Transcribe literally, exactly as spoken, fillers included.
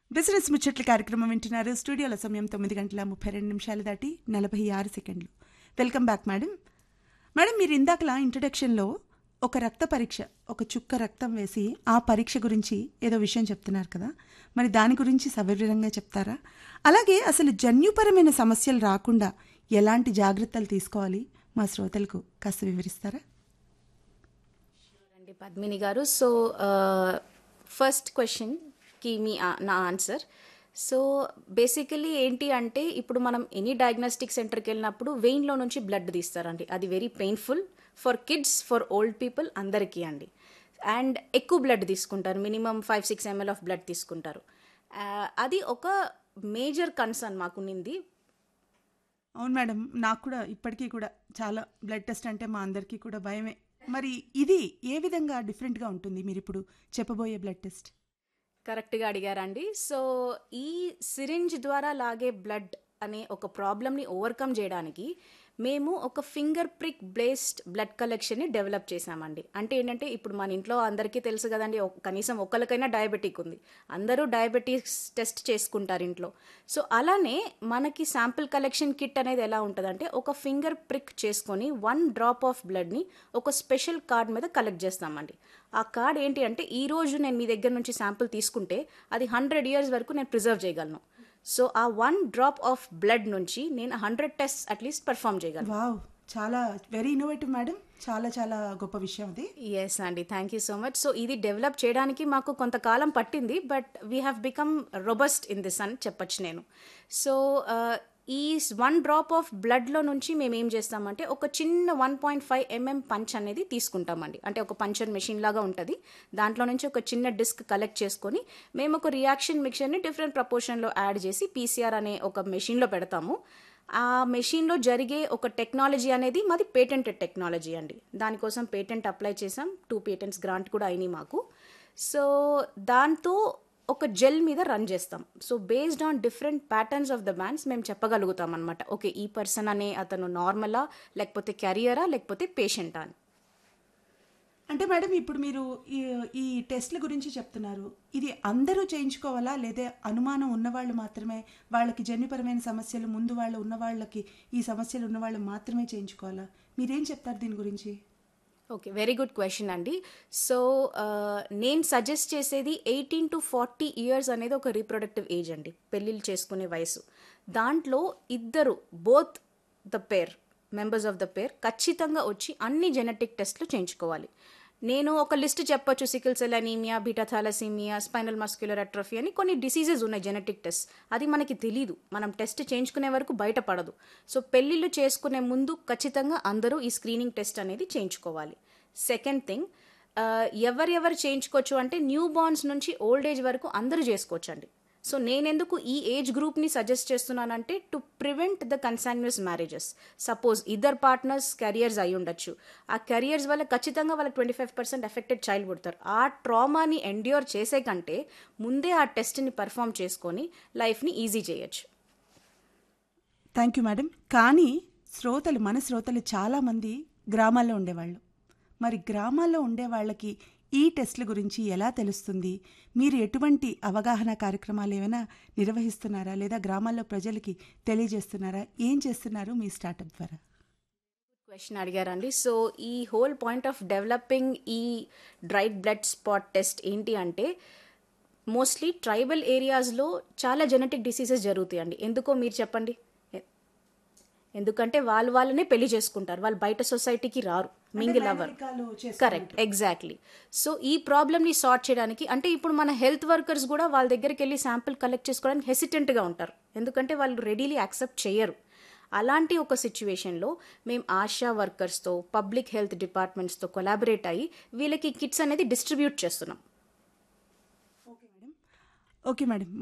Business ముచ్చట్ల కార్యక్రమం వింటున్నారు. స్టూడియోల సమయం తొమ్మిది గంటల ముప్పై రెండు నిమిషాలు దాటి నలభై ఆరు సెకండ్లు. Welcome back madam. మేడం, మీరు ఇందాకలా ఇంట్రడక్షన్లో ఒక రక్త పరీక్ష, ఒక చుక్క రక్తం వేసి ఆ పరీక్ష గురించి ఏదో విషయం చెప్తున్నారు కదా, మరి దాని గురించి సవివరంగా చెప్తారా? అలాగే అసలు జన్యుపరమైన సమస్యలు రాకుండా ఎలాంటి జాగ్రత్తలు తీసుకోవాలి మా శ్రోతలకు కాస్త వివరిస్తారా? అండి పద్మిని గారు, సో ఫస్ట్ క్వశ్చన్కి మీ ఆ- నా ఆన్సర్. సో బేసికలీ ఏంటి అంటే, ఇప్పుడు మనం ఎనీ డయాగ్నోస్టిక్ సెంటర్కి వెళ్ళినప్పుడు వెయిన్లో నుంచి బ్లడ్ తీస్తారండి. అది very painful for kids, for old people, అందరికీ అండి. అండ్ ఎక్కువ బ్లడ్ తీసుకుంటారు, minimum five six ML of blood తీసుకుంటారు. ఆ, అది ఒక మేజర్ కన్సర్న్ మాకున్నింది. అవును మేడం, నాకు కూడా ఇప్పటికీ కూడా చాలా బ్లడ్ టెస్ట్ అంటే మా అందరికీ కూడా భయమే. మరి ఇది ఏ విధంగా డిఫరెంట్గా ఉంటుంది మీరు ఇప్పుడు చెప్పబోయే బ్లడ్ టెస్ట్? కరెక్ట్గా అడిగారండి. సో ఈ సిరింజ్ ద్వారా లాగే బ్లడ్ అనే ఒక ప్రాబ్లమ్ని ఓవర్కమ్ చేయడానికి మేము ఒక finger prick based blood కలెక్షన్ని develop చేశామండి. అంటే ఏంటంటే, ఇప్పుడు మన ఇంట్లో అందరికీ తెలుసు కదండి, ఒక- కనీసం ఒక్కరికైనా డయాబెటిక్ ఉంది, అందరూ డయాబెటీస్ టెస్ట్ చేసుకుంటారు ఇంట్లో. సో అలానే మనకి శాంపిల్ కలెక్షన్ కిట్ అనేది ఎలా ఉంటుందంటే, ఒక ఫింగర్ ప్రిక్ చేసుకొని వన్ డ్రాప్ ఆఫ్ బ్లడ్ని ఒక స్పెషల్ కార్డ్ మీద కలెక్ట్ చేస్తామండి. ఆ కార్డ్ ఏంటి అంటే, ఈ రోజు నేను మీ దగ్గర నుంచి శాంపిల్ తీసుకుంటే అది హండ్రెడ్ ఇయర్స్ వరకు నేను ప్రిజర్వ్ చేయగలను. సో ఆ వన్ డ్రాప్ ఆఫ్ బ్లడ్ నుంచి నేను హండ్రెడ్ టెస్ట్ అట్లీస్ట్ పర్ఫామ్ చేయగలను. వావ్, చాలా వెరీ ఇన్నోవేటివ్ మేడం, చాలా చాలా గొప్ప విషయం అది. ఎస్ అండి, thank you so much. So ఇది డెవలప్ చేయడానికి మాకు కొంతకాలం పట్టింది, but we have become robust in this అని చెప్పొచ్చు నేను. సో ఈ వన్ డ్రాప్ ఆఫ్ బ్లడ్లో నుంచి మేము ఏం చేస్తామంటే, ఒక చిన్న one point five MM punch అనేది తీసుకుంటామండి. అంటే ఒక పంచర్ మెషిన్ లాగా ఉంటుంది, దాంట్లో నుంచి ఒక చిన్న డిస్క్ కలెక్ట్ చేసుకొని మేము ఒక రియాక్షన్ మిక్చర్ని డిఫరెంట్ ప్రపోర్షన్లో యాడ్ చేసి పీసీఆర్ అనే ఒక మెషిన్లో పెడతాము. ఆ మెషిన్లో జరిగే ఒక టెక్నాలజీ అనేది మాది పేటెంటెడ్ టెక్నాలజీ అండి. దానికోసం పేటెంట్ అప్లై చేసాం, టూ పేటెంట్స్ గ్రాంట్ కూడా అయినాయి మాకు. సో దాంతో ఒక జెల్ మీద రన్ చేస్తాం. So based on different patterns of the bands మేము చెప్పగలుగుతాం అనమాట, ఓకే ఈ పర్సన్ అనే అతను నార్మలా, లేకపోతే క్యారియరా, లేకపోతే పేషెంటా అని. అంటే మేడం, ఇప్పుడు మీరు ఈ ఈ టెస్ట్ల గురించి చెప్తున్నారు, ఇది అందరూ చేయించుకోవాలా, లేదా అనుమానం ఉన్నవాళ్ళు మాత్రమే, వాళ్ళకి జన్యుపరమైన సమస్యలు ముందు వాళ్ళు ఉన్న వాళ్ళకి ఈ సమస్యలు ఉన్న వాళ్ళు మాత్రమే చేయించుకోవాలా? మీరేం చెప్తారు దీని గురించి? ఓకే, వెరీ గుడ్ క్వశ్చన్ అండి. సో నేను సజెస్ట్ చేసేది ఎయిటీన్ టు ఫార్టీ ఇయర్స్ అనేది ఒక రీప్రొడక్టివ్ ఏజ్ అండి, పెళ్ళిళ్ళు చేసుకునే వయసు. దాంట్లో ఇద్దరు, both the pair members of the పేర్ ఖచ్చితంగా వచ్చి అన్ని జెనెటిక్ టెస్ట్లు చేయించుకోవాలి. నేను ఒక లిస్ట్ చెప్పొచ్చు, sickle cell anaemia, beta thalassaemia, spinal muscular atrophy అని కొన్ని డిసీజెస్ ఉన్నాయి జెనెటిక్ టెస్ట్. అది మనకి తెలీదు, మనం టెస్ట్ చేయించుకునే వరకు బయటపడదు. సో పెళ్ళిళ్ళు చేసుకునే ముందు ఖచ్చితంగా అందరూ ఈ స్క్రీనింగ్ టెస్ట్ అనేది చేయించుకోవాలి. సెకండ్ థింగ్, ఎవరెవరు చేయించుకోవచ్చు అంటే, న్యూ బార్న్స్ నుంచి ఓల్డ్ ఏజ్ వరకు అందరూ చేసుకోవచ్చు అండి. సో నేనెందుకు ఈ ఏజ్ గ్రూప్ని సజెస్ట్ చేస్తున్నానంటే, to prevent the కన్సాన్యూస్ marriages. Suppose ఇద్దరు పార్ట్నర్స్ కెరియర్స్ అయి ఉండొచ్చు, ఆ కెరియర్స్ వల్ల ఖచ్చితంగా వాళ్ళకి twenty five percent affected child పుడతారు. ఆ ట్రామాని ఎండ్యూర్ చేసే కంటే ముందే ఆ టెస్ట్ని పర్ఫామ్ చేసుకొని లైఫ్ని ఈజీ చేయొచ్చు. Thank you madam. కానీ శ్రోతలు, మన శ్రోతలు చాలామంది గ్రామాల్లో ఉండేవాళ్ళు. మరి గ్రామాల్లో ఉండే వాళ్ళకి ఈ టెస్ట్ల గురించి ఎలా తెలుస్తుంది? మీరు ఎటువంటి అవగాహన కార్యక్రమాలు ఏమైనా నిర్వహిస్తున్నారా, లేదా గ్రామాల్లో ప్రజలకి తెలియజేస్తున్నారా? ఏం చేస్తున్నారు మీ స్టార్టప్ ద్వారా? క్వశ్చన్ అడిగారండి. సో ఈ హోల్ పాయింట్ ఆఫ్ డెవలపింగ్ ఈ డ్రైడ్ బ్లడ్ స్పాట్ టెస్ట్ ఏంటి అంటే, మోస్ట్లీ ట్రైబల్ ఏరియాస్లో చాలా జెనెటిక్ డిసీజెస్ జరుగుతాయండి. ఎందుకో మీరు చెప్పండి. ఎ- ఎందుకంటే వాళ్ళు వాళ్ళనే పెళ్లి చేసుకుంటారు, వాళ్ళు బయట సొసైటీకి రారు, మింగిల్ అవ్వరు. Correct, exactly. సో ఈ ప్రాబ్లమ్ని సార్ట్ చేయడానికి, అంటే ఇప్పుడు మన హెల్త్ వర్కర్స్ కూడా వాళ్ళ దగ్గరికి వెళ్ళి శాంపిల్ కలెక్ట్ చేసుకోవడానికి హెసిటెంట్గా ఉంటారు, ఎందుకంటే వాళ్ళు రెడీలీ యాక్సెప్ట్ చేయరు. అలాంటి ఒక సిచ్యువేషన్లో మేము ఆశా వర్కర్స్తో, పబ్లిక్ హెల్త్ డిపార్ట్మెంట్స్తో కొలాబరేట్ అయ్యి వీళ్ళకి కిట్స్ అనేది డిస్ట్రిబ్యూట్ చేస్తున్నాం. Okay madam. Okay madam.